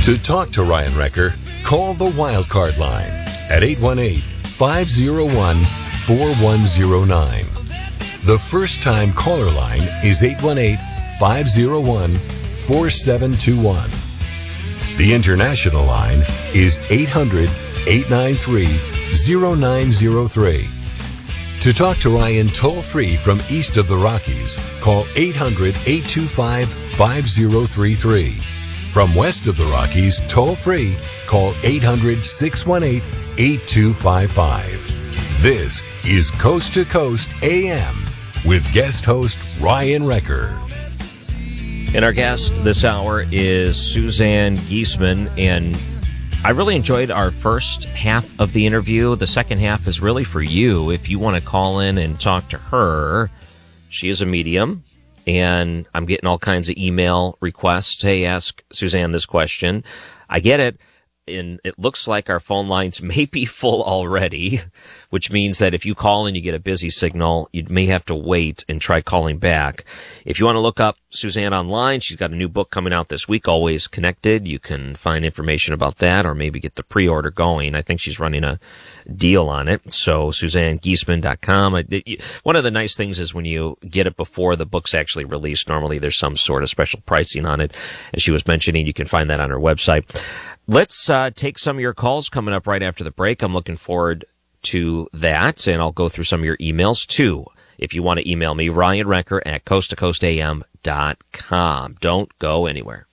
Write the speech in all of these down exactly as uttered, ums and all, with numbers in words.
To talk to Ryan Wrecker, call the Wildcard line at eight one eight, five oh one, four one oh nine. The first-time caller line is eight one eight, five oh one, four seven two one. The international line is eight hundred, eight nine three, oh nine oh three. To talk to Ryan toll-free from east of the Rockies, call eight hundred, eight two five, five oh three three. From west of the Rockies, toll-free, call eight hundred, six one eight, eight two five five. This is Coast to Coast A M with guest host Ryan Wrecker. And our guest this hour is Suzanne Giesemann, and I really enjoyed our first half of the interview. The second half is really for you if you want to call in and talk to her. She is a medium, and I'm getting all kinds of email requests. Hey, ask Suzanne this question. I get it. And it looks like our phone lines may be full already, which means that if you call and you get a busy signal, you may have to wait and try calling back. If you want to look up Suzanne online, she's got a new book coming out this week, Always Connected. You can find information about that or maybe get the pre-order going. I think she's running a deal on it. So Suzanne Giesemann dot com. One of the nice things is when you get it before the book's actually released, normally there's some sort of special pricing on it. As she was mentioning, you can find that on her website. Let's uh, take some of your calls coming up right after the break. I'm looking forward to that, and I'll go through some of your emails, too. If you want to email me, Ryan Wrecker at coast to coast a m dot com. Don't go anywhere.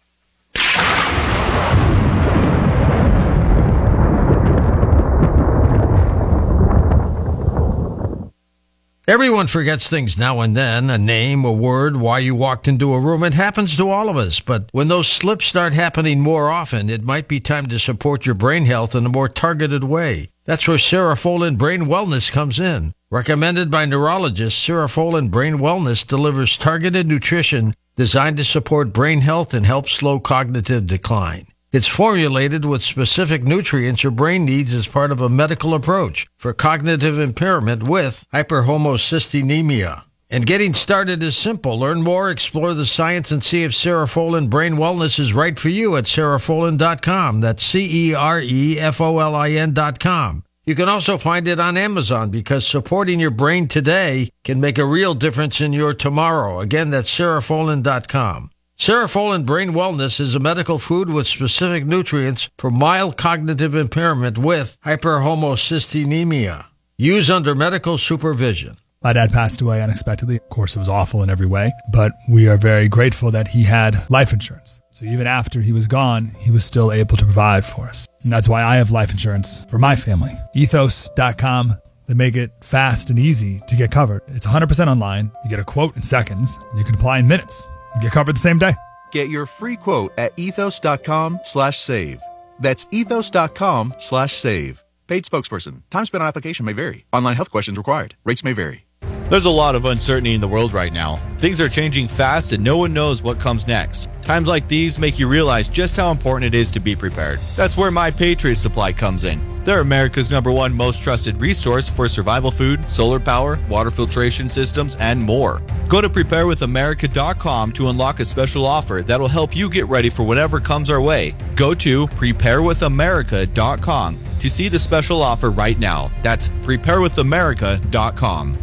Everyone forgets things now and then, a name, a word, why you walked into a room. It happens to all of us, but when those slips start happening more often, it might be time to support your brain health in a more targeted way. That's where Cerefolin Brain Wellness comes in. Recommended by neurologists, Cerefolin Brain Wellness delivers targeted nutrition designed to support brain health and help slow cognitive decline. It's formulated with specific nutrients your brain needs as part of a medical approach for cognitive impairment with hyperhomocysteine. And getting started is simple. Learn more, explore the science, and see if Cerefolin Brain Wellness is right for you at cerefolin dot com. That's C E R E F O L I N dot com. You can also find it on Amazon because supporting your brain today can make a real difference in your tomorrow. Again, that's cerefolin dot com. Cerefolin Brain Wellness is a medical food with specific nutrients for mild cognitive impairment with hyperhomocysteine. Use under medical supervision. My dad passed away unexpectedly. Of course, it was awful in every way, but we are very grateful that he had life insurance. So even after he was gone, he was still able to provide for us. And that's why I have life insurance for my family. ethos dot com. They make it fast and easy to get covered. It's one hundred percent online. You get a quote in seconds, and you can apply in minutes. Get covered the same day. Get your free quote at ethos dot com slash save. That's ethos dot com slash save. Paid spokesperson. Time spent on application may vary. Online health questions required. Rates may vary. There's a lot of uncertainty in the world right now. Things are changing fast and no one knows what comes next. Times like these make you realize just how important it is to be prepared. That's where My Patriot Supply comes in. They're America's number one most trusted resource for survival food, solar power, water filtration systems, and more. Go to prepare with america dot com to unlock a special offer that'll help you get ready for whatever comes our way. Go to prepare with america dot com to see the special offer right now. That's prepare with america dot com.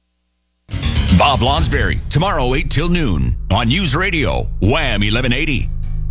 Bob Lonsberry, tomorrow eight till noon on News Radio, Wham eleven eighty.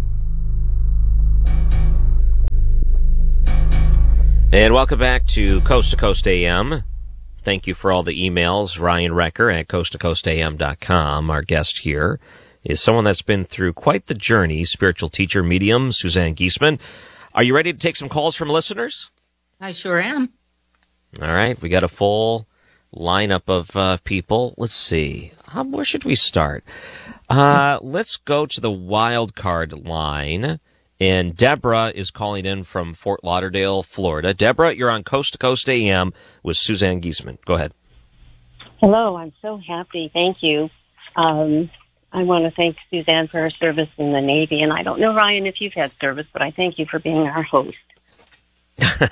And welcome back to Coast to Coast A M. Thank you for all the emails. Ryan Wrecker at coast to coast a m dot com. Our guest here is someone that's been through quite the journey, spiritual teacher, medium, Suzanne Giesemann. Are you ready to take some calls from listeners? I sure am. All right, we got a full lineup of uh, people. Let's see. Um, where should we start? Uh, let's go to the wild card line. And Deborah is calling in from Fort Lauderdale, Florida. Deborah, you're on Coast to Coast A M with Suzanne Giesemann. Go ahead. Hello, I'm so happy. Thank you. Um, I want to thank Suzanne for her service in the Navy. And I don't know, Ryan, if you've had service, but I thank you for being our host.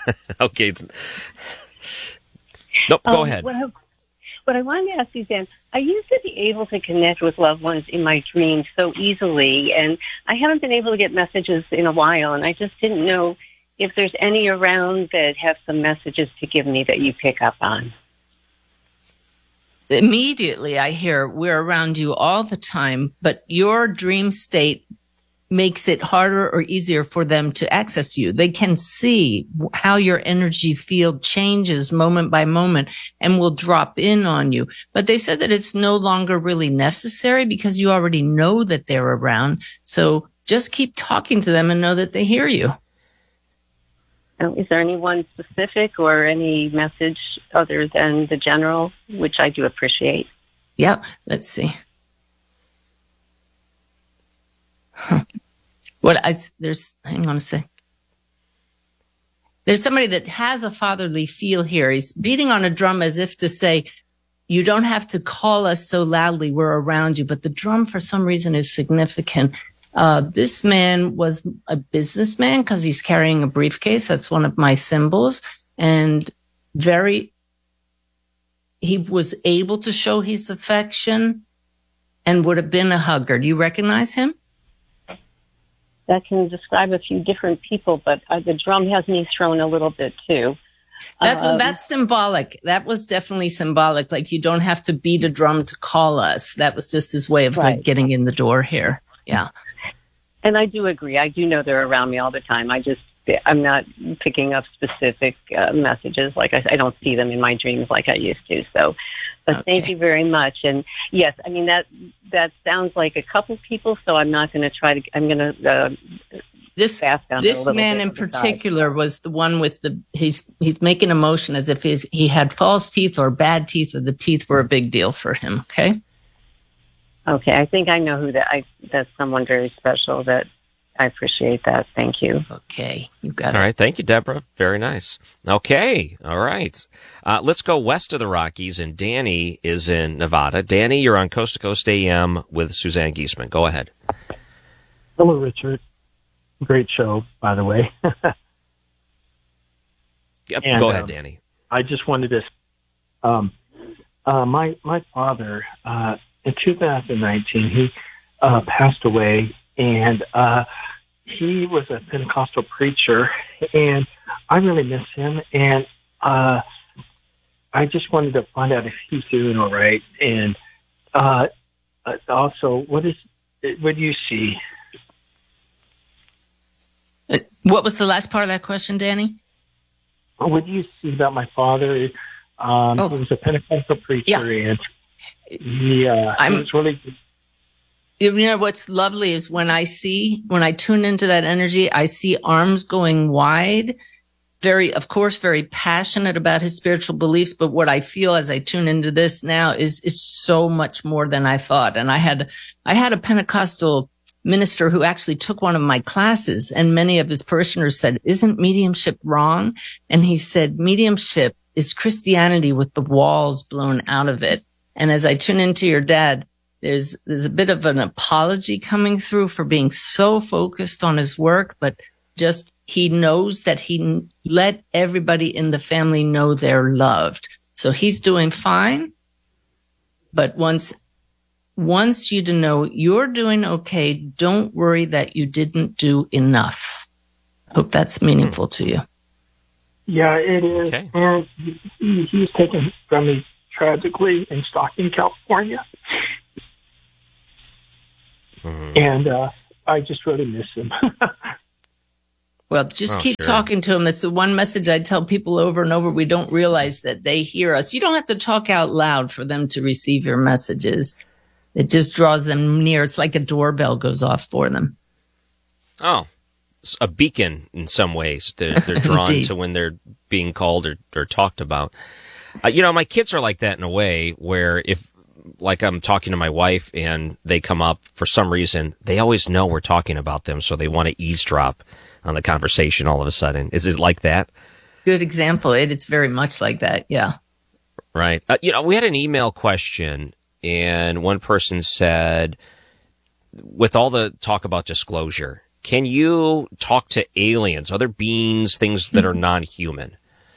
Okay. Nope, go um, ahead. What I, what I wanted to ask Suzanne, I used to be able to connect with loved ones in my dreams so easily, and I haven't been able to get messages in a while, and I just didn't know if there's any around that have some messages to give me that you pick up on. Immediately I hear, we're around you all the time, but your dream state makes it harder or easier for them to access you. They can see how your energy field changes moment by moment and will drop in on you. But they said that it's no longer really necessary because you already know that they're around. So just keep talking to them and know that they hear you. Is there anyone specific or any message other than the general, which I do appreciate? Yeah, let's see. Huh. What I, there's, hang on a sec. There's somebody that has a fatherly feel here. He's beating on a drum as if to say, you don't have to call us so loudly. We're around you. But the drum, for some reason, is significant. Uh, this man was a businessman because he's carrying a briefcase. That's one of my symbols. And very, he was able to show his affection and would have been a hugger. Do you recognize him? That can describe a few different people, but uh, the drum has me thrown a little bit too. That's um, that's symbolic. That was definitely symbolic. Like, you don't have to beat a drum to call us. That was just his way of right. like getting in the door here. Yeah. And I do agree. I do know they're around me all the time. I just, I'm not picking up specific uh, messages. Like I, I don't see them in my dreams like I used to. So, but okay. Thank you very much. And yes, I mean, that, that sounds like a couple people. So I'm not going to try to, I'm going to, uh, this, this man in particular was the one with the, he's, he's making a motion as if he's, he had false teeth or bad teeth, or the teeth were a big deal for him. Okay. Okay, I think I know who that. I that's someone very special. That I appreciate that. Thank you. Okay, you got all it. All right, thank you, Deborah. Very nice. Okay, all right. Uh, let's go west of the Rockies, and Danny is in Nevada. Danny, you're on Coast to Coast A M with Suzanne Giesemann. Go ahead. Hello, Richard. Great show, by the way. Yep, and, go ahead, um, Danny. I just wanted to. Um, uh, my my father. Uh, In two thousand nineteen, he uh, passed away, and uh, he was a Pentecostal preacher, and I really miss him. And uh, I just wanted to find out if he's doing all right, and uh, also, what is what do you see? What was the last part of that question, Danny? What do you see about my father? Um, oh. He was a Pentecostal preacher, yeah. and he, uh, I'm, he was really good. You know, what's lovely is when I see, when I tune into that energy, I see arms going wide, very, of course, very passionate about his spiritual beliefs. But what I feel as I tune into this now is, is so much more than I thought. And I had, I had a Pentecostal minister who actually took one of my classes, and many of his parishioners said, "Isn't mediumship wrong?" And he said, mediumship is Christianity with the walls blown out of it. And as I tune into your dad, there's, there's a bit of an apology coming through for being so focused on his work, but just, he knows that he let everybody in the family know they're loved. So he's doing fine. But once, once you to know you're doing okay, don't worry that you didn't do enough. Hope that's meaningful to you. Yeah, it is. Okay. And he, he was taken from me tragically in Stockton, California. Mm-hmm. And uh, I just really miss him. Well, just oh, keep sure. talking to him. That's the one message I tell people over and over. We don't realize that they hear us. You don't have to talk out loud for them to receive your messages. It just draws them near. It's like a doorbell goes off for them. Oh, a beacon in some ways. They're, they're drawn to when they're being called or, or talked about. Uh, you know, my kids are like that in a way where if, like, I'm talking to my wife and they come up for some reason, they always know we're talking about them, so they want to eavesdrop on the conversation all of a sudden. Is it like that? Good example. It, it's very much like that, yeah. Right. Uh, you know, we had an email question, and one person said, with all the talk about disclosure, can you talk to aliens, other beings, things that are non-human?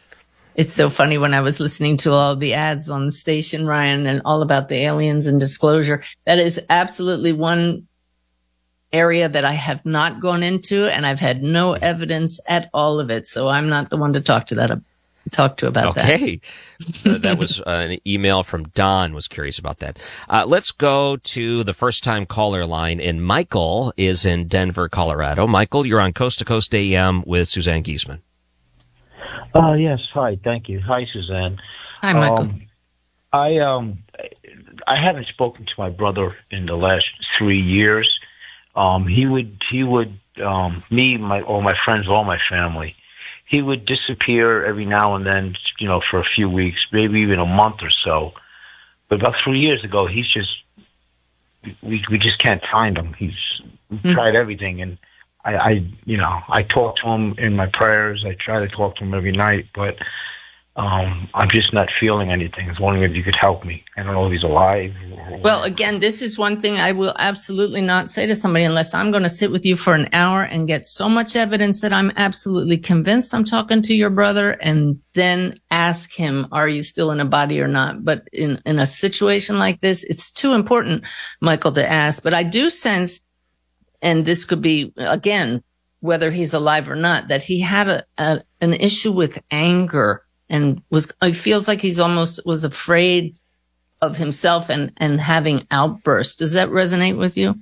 It's so funny when I was listening to all the ads on the station, Ryan, and all about the aliens and disclosure. That is absolutely one area that I have not gone into, and I've had no evidence at all of it. So I'm not the one to talk to that talk to about that. Okay. uh, that was uh, an email from Don was curious about that. Uh, let's go to the first time caller line, and Michael is in Denver, Colorado. Michael, you're on Coast to Coast A M with Suzanne Giesemann. Uh, yes. Hi. Thank you. Hi, Suzanne. Hi, Michael. Um, I, um, I haven't spoken to my brother in the last three years. Um, he would, he would, um, me, my, all my friends, all my family, he would disappear every now and then, you know, for a few weeks, maybe even a month or so. But about three years ago, he's just, we, we just can't find him. He's mm-hmm. tried everything. And I, I, you know, I talk to him in my prayers. I try to talk to him every night, but um, I'm just not feeling anything. I was wondering if you could help me. I don't know if he's alive. Well, again, this is one thing I will absolutely not say to somebody unless I'm going to sit with you for an hour and get so much evidence that I'm absolutely convinced I'm talking to your brother, and then ask him, are you still in a body or not? But in, in a situation like this, it's too important, Michael, to ask. But I do sense, and this could be, again, whether he's alive or not, that he had a, a an issue with anger and was, it feels like he's almost was afraid of himself and, and having outbursts. Does that resonate with you?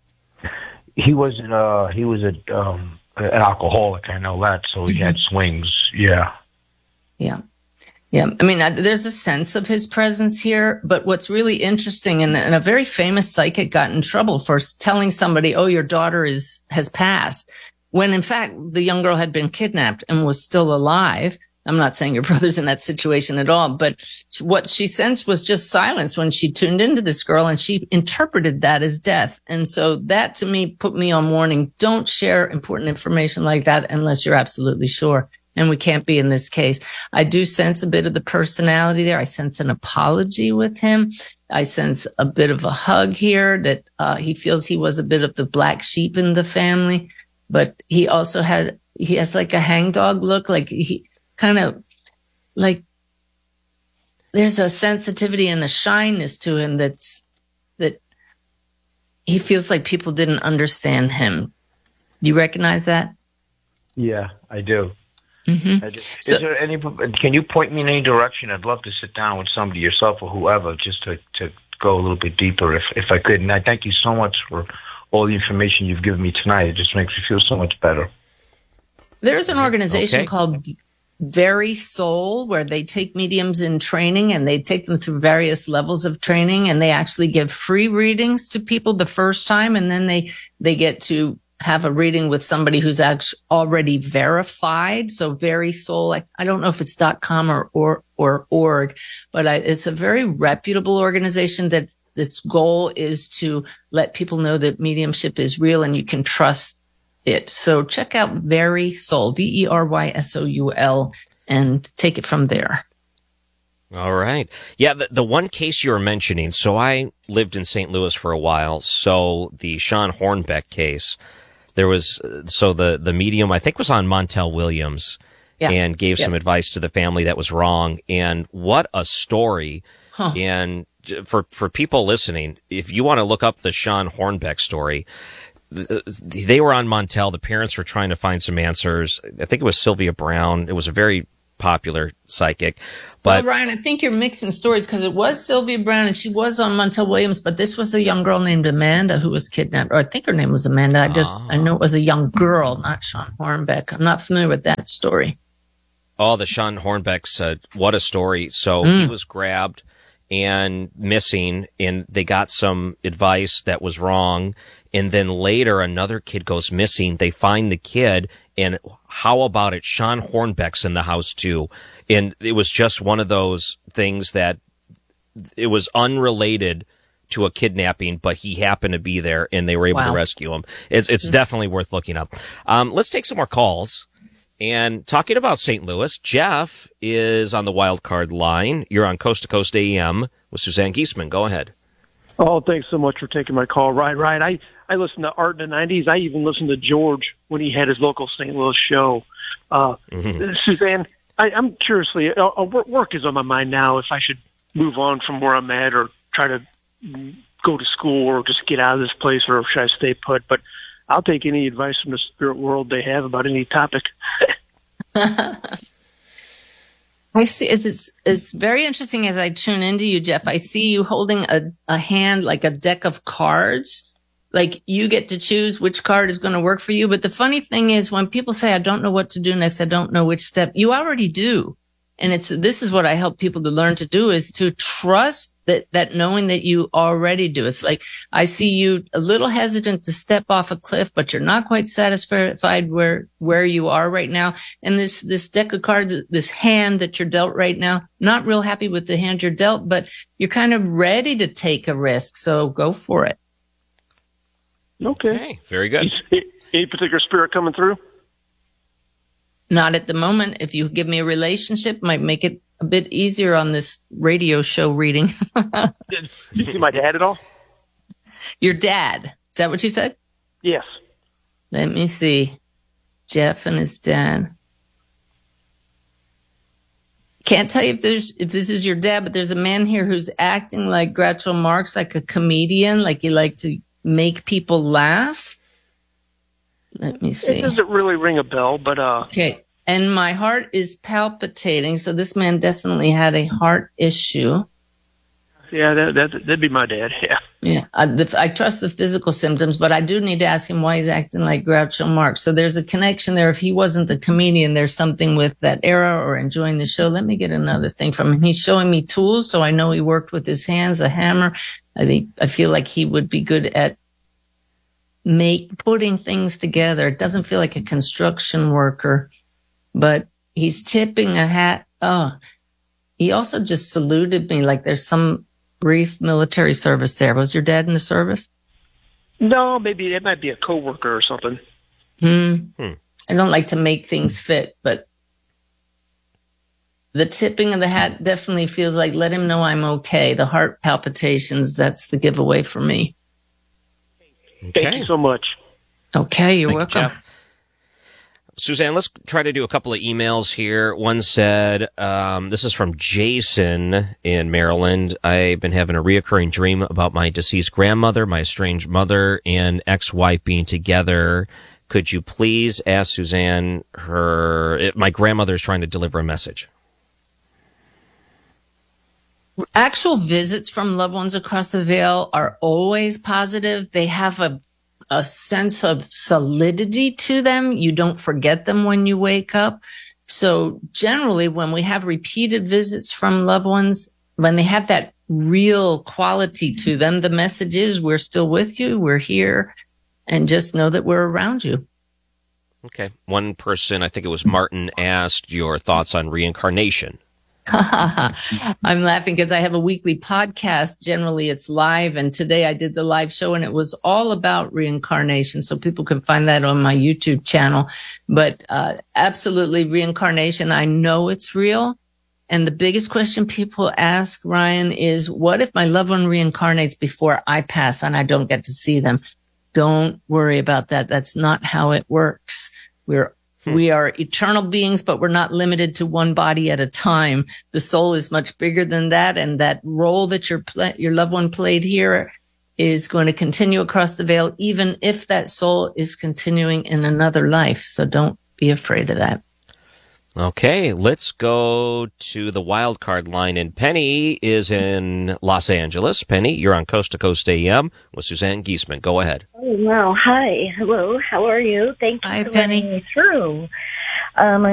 He was uh he was a um an alcoholic, I know that, so he mm-hmm. had swings. Yeah. Yeah. Yeah. I mean, I, there's a sense of his presence here, but what's really interesting, and, and a very famous psychic got in trouble for telling somebody, oh, your daughter is, has passed, when in fact the young girl had been kidnapped and was still alive. I'm not saying your brother's in that situation at all, but what she sensed was just silence when she tuned into this girl, and she interpreted that as death. And so that to me put me on warning. Don't share important information like that unless you're absolutely sure. And we can't be in this case. I do sense a bit of the personality there. I sense an apology with him. I sense a bit of a hug here, that uh, he feels he was a bit of the black sheep in the family, but he also had, he has like a hangdog look, like he kind of like there's a sensitivity and a shyness to him that's, that he feels like people didn't understand him. Do you recognize that? Yeah, I do. Mm-hmm. I do. Is So- there any? Can you point me in any direction? I'd love to sit down with somebody, yourself or whoever, just to, to go a little bit deeper, if if I could. And I thank you so much for all the information you've given me tonight. It just makes me feel so much better. There's an organization Okay. called Very Soul, where they take mediums in training and they take them through various levels of training, and they actually give free readings to people the first time, and then they they get to have a reading with somebody who's actually already verified. So Very Soul, I, I don't know if it's .com or or or org, but I, it's a very reputable organization that its goal is to let people know that mediumship is real and you can trust it. So check out Very Soul, V E R Y S O U L, and take it from there. All right. Yeah, the, the one case you were mentioning, so I lived in Saint Louis for a while, so the Sean Hornbeck case, there was, so the, the medium, I think, was on Montel Williams, Yeah. and gave Yep. some advice to the family that was wrong. And what a story. Huh. And for, for people listening, if you want to look up the Sean Hornbeck story, th- they were on Montel. The parents were trying to find some answers. I think it was Sylvia Brown. It was a very popular psychic. But well, Ryan, I think you're mixing stories, because it was Sylvia Brown and she was on Montel Williams, but this was a young girl named Amanda who was kidnapped, or I think her name was Amanda. I just, I know it was a young girl, not Sean Hornbeck. I'm not familiar with that story. Oh, the Sean Hornbeck's, uh, what a story. So Mm. he was grabbed and missing, and they got some advice that was wrong. And then later another kid goes missing. They find the kid, and how about it? Sean Hornbeck's in the house too. And it was just one of those things that it was unrelated to a kidnapping, but he happened to be there and they were able Wow. to rescue him. It's, it's definitely worth looking up. Um, let's take some more calls. And talking about Saint Louis, Jeff is on the wild card line. You're on Coast to Coast A M with Suzanne Giesemann. Go ahead. Oh, thanks so much for taking my call. Right, right. I, I listened to Art in the nineties. I even listened to George when he had his local Saint Louis show. Uh, Mm-hmm. Suzanne, I, I'm curiously, uh, uh, work is on my mind now. If I should move on from where I'm at, or try to go to school, or just get out of this place, or should I stay put? But I'll take any advice from the spirit world they have about any topic. I see. It's, it's very interesting as I tune into you, Jeff. I see you holding a, a hand like a deck of cards. Like you get to choose which card is going to work for you. But the funny thing is when people say, I don't know what to do next, I don't know which step, you already do. And it's, this is what I help people to learn to do, is to trust that, that knowing that you already do. It's like, I see you a little hesitant to step off a cliff, but you're not quite satisfied where, where you are right now. And this, this deck of cards, this hand that you're dealt right now, not real happy with the hand you're dealt, but you're kind of ready to take a risk. So go for it. Okay. Okay. Very good. Any, any particular spirit coming through? Not at the moment. If you give me a relationship, might make it a bit easier on this radio show reading. Did you see my dad at all? Your dad. Is that what you said? Yes. Let me see. Jeff and his dad. Can't tell you if there's, if this is your dad, but there's a man here who's acting like Groucho Marx, like a comedian, like he liked to make people laugh. Let me see. It doesn't really ring a bell, but uh. Okay, and my heart is palpitating. So this man definitely had a heart issue. Yeah, that, that that'd be my dad. Yeah. Yeah, I, the, I trust the physical symptoms, but I do need to ask him why he's acting like Groucho Marx. So there's a connection there. If he wasn't the comedian, there's something with that era or enjoying the show. Let me get another thing from him. He's showing me tools, so I know he worked with his hands, a hammer. I think I feel like he would be good at make putting things together. It doesn't feel like a construction worker, but he's tipping a hat. Oh, he also just saluted me like there's some brief military service there. Was your dad in the service? No, maybe it might be a coworker or something. Hmm. Hmm. I don't like to make things fit, but the tipping of the hat definitely feels like let him know I'm okay. The heart palpitations, that's the giveaway for me. Okay. Thank you so much. Okay, you're Thank welcome. you, Jeff. Suzanne, let's try to do a couple of emails here. One said, um, this is from Jason in Maryland. I've been having a reoccurring dream about my deceased grandmother, my estranged mother, and ex-wife being together. Could you please ask Suzanne her, my grandmother is trying to deliver a message. Actual visits from loved ones across the veil are always positive. They have a a sense of solidity to them. You don't forget them when you wake up. So generally, when we have repeated visits from loved ones, when they have that real quality to them, the message is we're still with you, we're here, and just know that we're around you. Okay. One person, I think it was Martin, asked your thoughts on reincarnation. I'm laughing because I have a weekly podcast. Generally, it's live. And today I did the live show and it was all about reincarnation. So people can find that on my YouTube channel. But uh, absolutely reincarnation. I know it's real. And the biggest question people ask, Ryan, is what if my loved one reincarnates before I pass and I don't get to see them? Don't worry about that. That's not how it works. We're We are eternal beings, but we're not limited to one body at a time. The soul is much bigger than that. And that role that your, your loved one played here is going to continue across the veil, even if that soul is continuing in another life. So don't be afraid of that. Okay, let's go to the wild card line. And Penny is in Los Angeles. Penny, you're on Coast to Coast A M with Suzanne Giesemann. Go ahead. Oh, wow. Hi. Hello. How are you? Thank you Hi, for Penny. letting me through. Um,